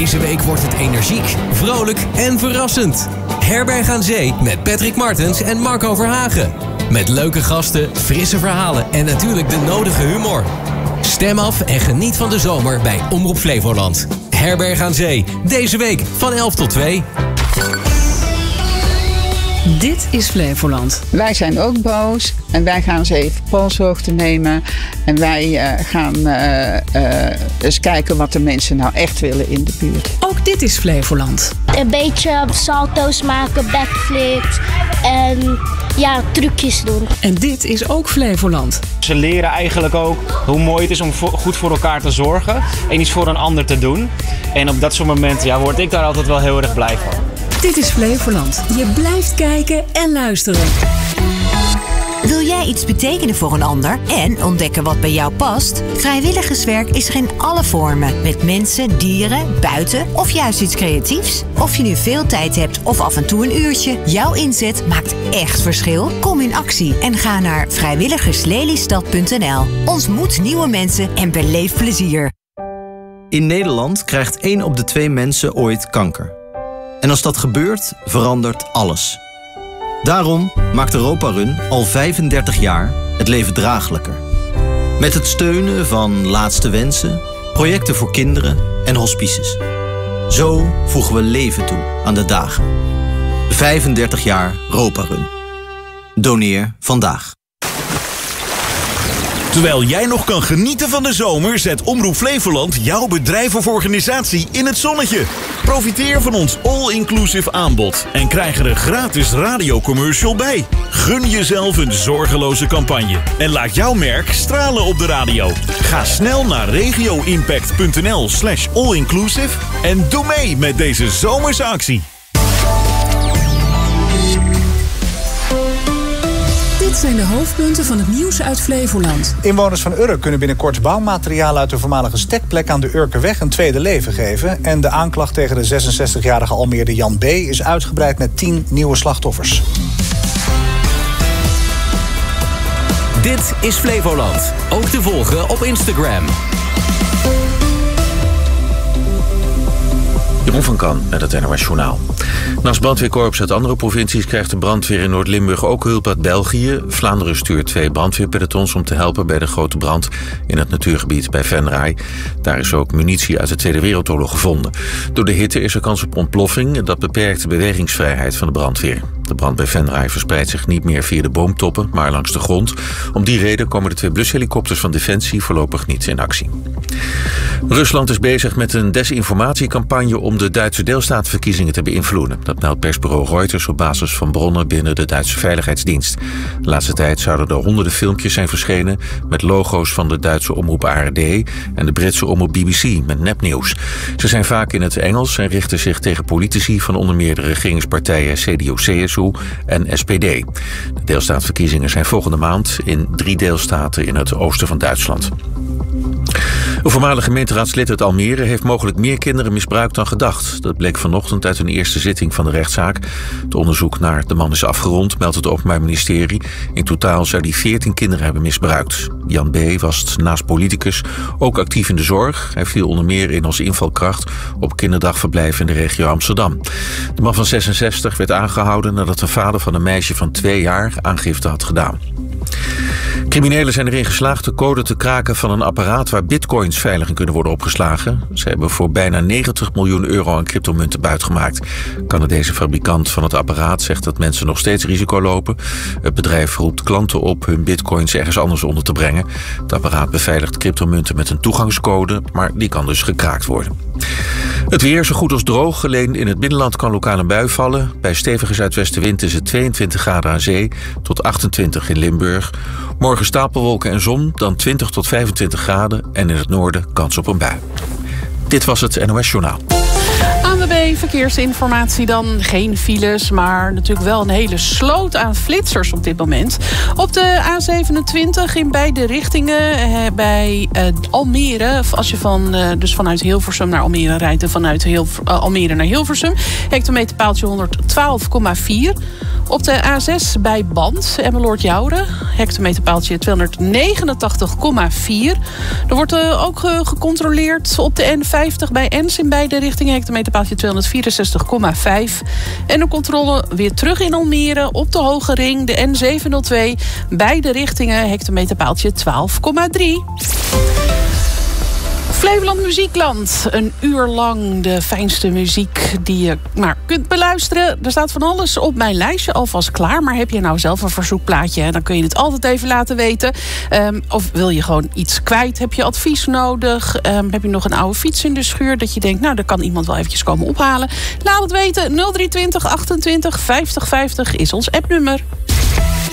Deze week wordt het energiek, vrolijk en verrassend. Herberg aan Zee met Patrick Martens en Marco Verhagen. Met leuke gasten, frisse verhalen en natuurlijk de nodige humor. Stem af en geniet van de zomer bij Omroep Flevoland. Herberg aan Zee, deze week van 11 tot 2. Dit is Flevoland. Wij zijn ook boos en wij gaan eens even polshoogte nemen. En wij gaan eens kijken wat de mensen nou echt willen in de buurt. Ook dit is Flevoland. Een beetje salto's maken, backflips en trucjes doen. En dit is ook Flevoland. Ze leren eigenlijk ook hoe mooi het is om goed voor elkaar te zorgen en iets voor een ander te doen. En op dat soort momenten word ik daar altijd wel heel erg blij van. Dit is Flevoland. Je blijft kijken en luisteren. Wil jij iets betekenen voor een ander en ontdekken wat bij jou past? Vrijwilligerswerk is er in alle vormen. Met mensen, dieren, buiten of juist iets creatiefs. Of je nu veel tijd hebt of af en toe een uurtje. Jouw inzet maakt echt verschil. Kom in actie en ga naar vrijwilligerslelystad.nl. Ontmoet nieuwe mensen en beleef plezier. In Nederland krijgt 1 op de 2 mensen ooit kanker. En als dat gebeurt, verandert alles. Daarom maakt Europa Run al 35 jaar het leven draaglijker. Met het steunen van Laatste Wensen, projecten voor kinderen en hospices. Zo voegen we leven toe aan de dagen. 35 jaar Europa Run. Doneer vandaag. Terwijl jij nog kan genieten van de zomer, zet Omroep Flevoland jouw bedrijf of organisatie in het zonnetje. Profiteer van ons all-inclusive aanbod en krijg er een gratis radiocommercial bij. Gun jezelf een zorgeloze campagne en laat jouw merk stralen op de radio. Ga snel naar regioimpact.nl/allinclusive en doe mee met deze zomerse actie. Dit zijn de hoofdpunten van het nieuws uit Flevoland. Inwoners van Urk kunnen binnenkort bouwmateriaal uit de voormalige stekplek aan de Urkerweg een tweede leven geven. En de aanklacht tegen de 66-jarige Almeerder Jan B. is uitgebreid met 10 nieuwe slachtoffers. Dit is Flevoland. Ook te volgen op Instagram. Jeroen van Kan met het NOS Journaal. Naast brandweerkorps uit andere provincies krijgt de brandweer in Noord-Limburg ook hulp uit België. Vlaanderen stuurt 2 brandweerpelotons om te helpen bij de grote brand in het natuurgebied bij Venray. Daar is ook munitie uit de Tweede Wereldoorlog gevonden. Door de hitte is er kans op ontploffing en dat beperkt de bewegingsvrijheid van de brandweer. De brand bij Venray verspreidt zich niet meer via de boomtoppen, maar langs de grond. Om die reden komen de 2 blushelikopters van Defensie voorlopig niet in actie. Rusland is bezig met een desinformatiecampagne om de Duitse deelstaatverkiezingen te beïnvloeden. Dat meldt persbureau Reuters op basis van bronnen binnen de Duitse Veiligheidsdienst. De laatste tijd zouden er honderden filmpjes zijn verschenen met logo's van de Duitse omroep ARD en de Britse omroep BBC met nepnieuws. Ze zijn vaak in het Engels en richten zich tegen politici van onder meer de regeringspartijen CDU-CSU en SPD. De deelstaatverkiezingen zijn volgende maand in 3 deelstaten in het oosten van Duitsland. Een voormalig gemeenteraadslid uit Almere heeft mogelijk meer kinderen misbruikt dan gedacht. Dat bleek vanochtend uit een eerste zitting van de rechtszaak. Het onderzoek naar de man is afgerond, meldt het Openbaar Ministerie. In totaal zou hij 14 kinderen hebben misbruikt. Jan B. was naast politicus ook actief in de zorg. Hij viel onder meer in als invalkracht op kinderdagverblijven in de regio Amsterdam. De man van 66 werd aangehouden nadat de vader van een meisje van 2 jaar aangifte had gedaan. Criminelen zijn erin geslaagd de code te kraken van een apparaat waar bitcoins veilig in kunnen worden opgeslagen. Ze hebben voor bijna 90 miljoen euro aan cryptomunten buitgemaakt. Canadese fabrikant van het apparaat zegt dat mensen nog steeds risico lopen. Het bedrijf roept klanten op hun bitcoins ergens anders onder te brengen. Het apparaat beveiligt cryptomunten met een toegangscode, maar die kan dus gekraakt worden. Het weer zo goed als droog. Alleen in het binnenland kan lokaal een bui vallen. Bij stevige zuidwestenwind is het 22 graden aan zee tot 28 in Limburg. Morgen stapelwolken en zon, dan 20 tot 25 graden en in het noorden kans op een bui. Dit was het NOS Journaal. ANWB ANWB Verkeersinformatie dan. Geen files, maar natuurlijk wel een hele sloot aan flitsers op dit moment. Op de A27 in beide richtingen bij Almere. Als je dus vanuit Hilversum naar Almere rijdt en vanuit Almere naar Hilversum. Hectometerpaaltje 112,4. Op de A6 bij Band, Emmeloord-Jouren. Hectometerpaaltje 289,4. Er wordt ook gecontroleerd op de N50 bij Ens in beide richtingen. Hectometerpaaltje 264,5. En een controle weer terug in Almere op de Hoge Ring, de N702. Beide richtingen, hectometerpaaltje 12,3. Flevoland Muziekland. Een uur lang de fijnste muziek die je maar kunt beluisteren. Er staat van alles op mijn lijstje alvast klaar. Maar heb je nou zelf een verzoekplaatje? Dan kun je het altijd even laten weten. Of wil je gewoon iets kwijt? Heb je advies nodig? Heb je nog een oude fiets in de schuur? Dat je denkt, nou, daar kan iemand wel eventjes komen ophalen. Laat het weten. 0320 28 50 50 is ons appnummer.